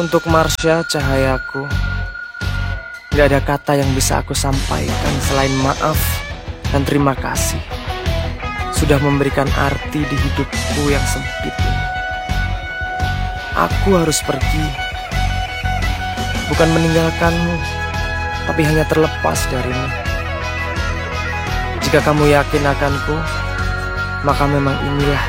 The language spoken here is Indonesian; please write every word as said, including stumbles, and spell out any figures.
Untuk Marsha, cahayaku, gak ada kata yang bisa aku sampaikan selain maaf dan terima kasih. Sudah memberikan arti di hidupku yang sempit ini. Aku harus pergi, bukan meninggalkanmu, tapi hanya terlepas darimu. Jika kamu yakin akanku, maka memang inilah